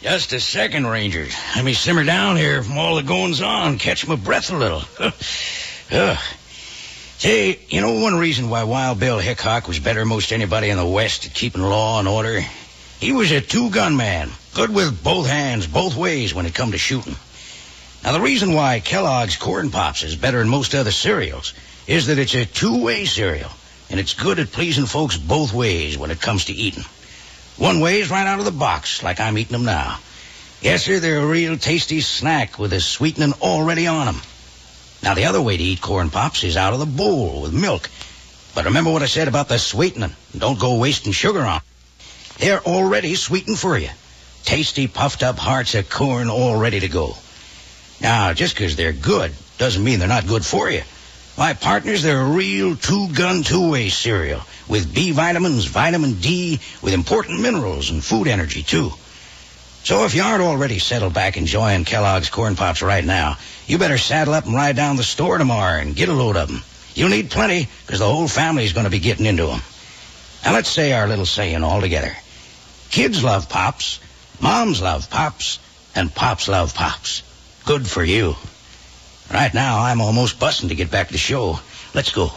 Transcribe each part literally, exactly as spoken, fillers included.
Just a second, Ranger. Let me simmer down here from all the goings on, catch my breath a little. uh. Say, you know one reason why Wild Bill Hickok was better than most anybody in the West at keeping law and order? He was a two-gun man, good with both hands, both ways when it come to shooting. Now, the reason why Kellogg's Corn Pops is better than most other cereals is that it's a two-way cereal, and it's good at pleasing folks both ways when it comes to eating. One way is right out of the box, like I'm eating them now. Yes, sir, they're a real tasty snack with the sweetening already on them. Now, the other way to eat Corn Pops is out of the bowl with milk. But remember what I said about the sweetening. Don't go wasting sugar on them. They're already sweetened for you. Tasty, puffed-up hearts of corn all ready to go. Now, just because they're good doesn't mean they're not good for you. My partners, they're a real two-gun, two-way cereal with B vitamins, vitamin D, with important minerals and food energy, too. So if you aren't already settled back enjoying Kellogg's Corn Pops right now, you better saddle up and ride down the store tomorrow and get a load of them. You'll need plenty because the whole family's going to be getting into them. Now let's say our little saying all together. Kids love Pops, moms love Pops, and Pops love Pops. Good for you. Right now, I'm almost busting to get back to the show. Let's go.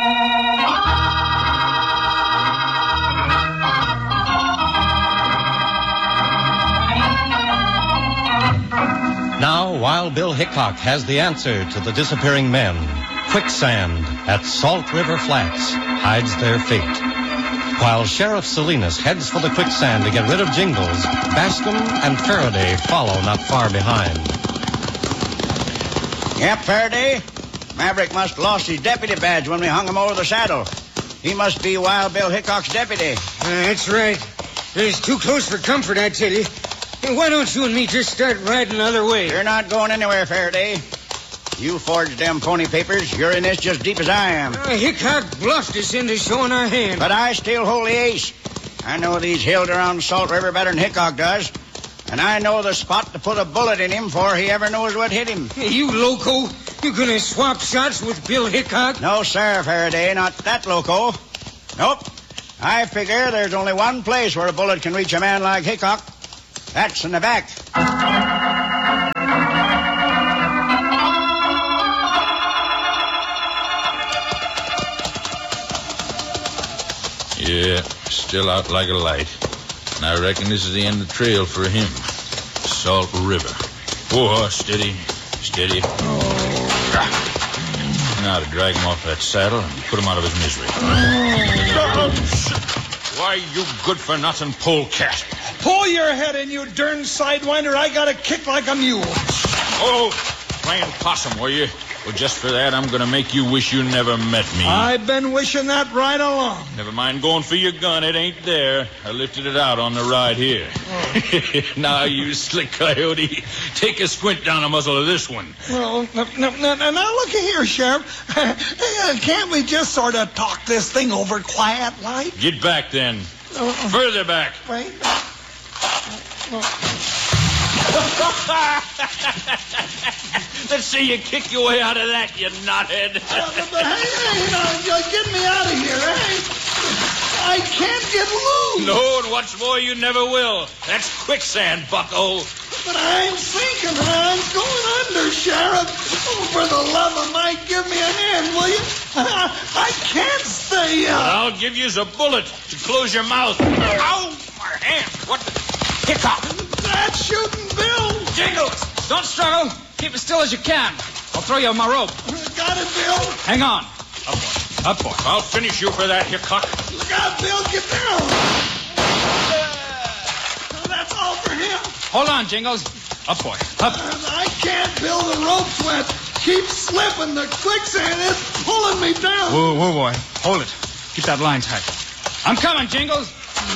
Now, Wild Bill Hickok has the answer to the disappearing men. Quicksand at Salt River Flats hides their fate. While Sheriff Salinas heads for the quicksand to get rid of Jingles, Bascom and Faraday follow not far behind. Yep, Faraday. Maverick must have lost his deputy badge when we hung him over the saddle. He must be Wild Bill Hickok's deputy. Uh, that's right. It's too close for comfort, I tell you. Hey, why don't you and me just start riding the other way? You're not going anywhere, Faraday. You forged them pony papers. You're in this just deep as I am. Uh, Hickok bluffed us into showing our hand. But I still hold the ace. I know these hills around Salt River better than Hickok does. And I know the spot to put a bullet in him before he ever knows what hit him. Hey, you loco. You gonna swap shots with Bill Hickok? No, sir, Faraday. Not that loco. Nope. I figure there's only one place where a bullet can reach a man like Hickok. That's in the back. Yeah, still out like a light. And I reckon this is the end of the trail for him. Salt River. Whoa, steady, steady. Now to drag him off that saddle and put him out of his misery. Why, you good-for-nothing polecat. Pull your head in, you darn sidewinder. I got a kick like a mule. Oh, playing possum, were you? Well, just for that, I'm going to make you wish you never met me. I've been wishing that right along. Never mind going for your gun. It ain't there. I lifted it out on the ride here. Oh. Now, you slick coyote, take a squint down the muzzle of this one. Well, now, now, now, now look here, Sheriff. Can't we just sort of talk this thing over quiet-like? Get back, then. Uh, Further back. Wait. Let's see you kick your way out of that, you knothead. Uh, but, but hey, hey, now, get me out of here, eh? I can't get loose. No, and what's more, you never will. That's quicksand, bucko. But I'm sinking and I'm going under, Sheriff. Oh, for the love of Mike, give me a hand, will you? I, I can't stay up. But I'll give you a bullet to close your mouth. Ow! My hand. What the... Hickok. That's shooting Bill. Jingles, don't struggle. Keep as still as you can. I'll throw you my rope. Got it, Bill. Hang on. Up, boy. Up, boy. I'll finish you for that, Hickok. Look out, Bill. Get down. Uh, that's all for him. Hold on, Jingles. Up, boy. Up. Uh, I can't, Bill. The rope's wet. Keep slipping. The quicksand is pulling me down. Whoa, whoa, boy. Hold it. Keep that line tight. I'm coming, Jingles.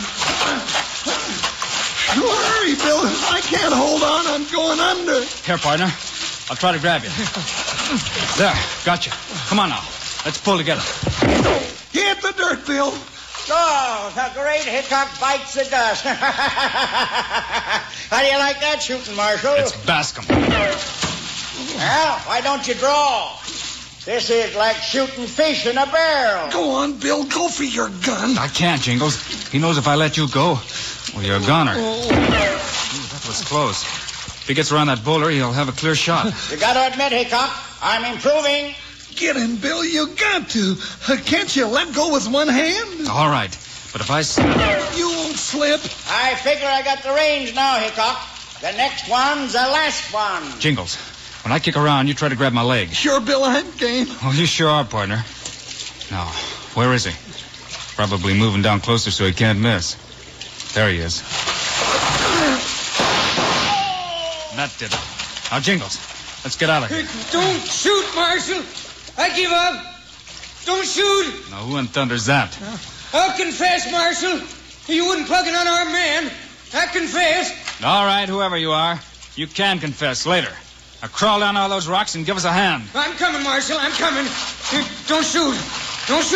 You hurry, Bill. I can't hold on. I'm going under. Here, partner. I'll try to grab you. There. Gotcha. Come on now. Let's pull together. Hit the dirt, Bill. Oh, the great Hickok bites the dust. How do you like that shooting, Marshal? It's Bascom. Well, why don't you draw? This is like shooting fish in a barrel. Go on, Bill. Go for your gun. I can't, Jingles. He knows if I let you go, well, you're a goner. Oh. Ooh, that was close. If he gets around that boulder, he'll have a clear shot. You got to admit, Hickok, I'm improving. Get him, Bill. You got to. Uh, can't you let go with one hand? All right. But if I slip... You won't slip. I figure I got the range now, Hickok. The next one's the last one. Jingles, when I kick around, you try to grab my leg. Sure, Bill, I'm game. Oh, you sure are, partner. Now, where is he? Probably moving down closer so he can't miss. There he is. That did it. Now, Jingles, let's get out of here. Don't shoot, Marshal. I give up. Don't shoot. Now, who in thunder's that? I'll confess, Marshal. You wouldn't plug an unarmed man. I confess. All right, whoever you are, you can confess later. Now, crawl down all those rocks and give us a hand. I'm coming, Marshal. I'm coming. Don't shoot. Don't shoot.